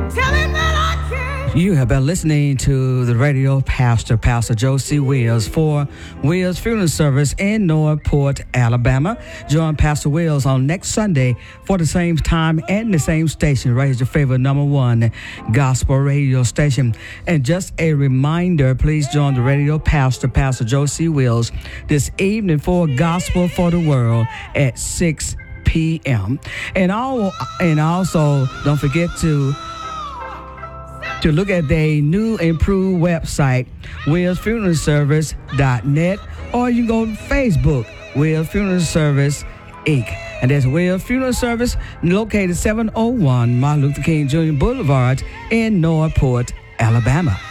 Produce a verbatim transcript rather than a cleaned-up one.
Tell him that I care. You have been listening to the radio pastor, Pastor Joe C. Wills, for Wills Funeral Service in Northport, Alabama. Join Pastor Wills on next Sunday for the same time and the same station. Raise your favorite number one gospel radio station. And just a reminder, please join the radio pastor, Pastor Joe C. Wills, this evening for Gospel for the World at six p.m. And, all, and also, don't forget to to look at the new improved website, wills funeral service dot net, or you can go to Facebook, Wills Funeral Service, Incorporated. And that's Wills Funeral Service, located seven oh one Martin Luther King Junior Boulevard in Northport, Alabama.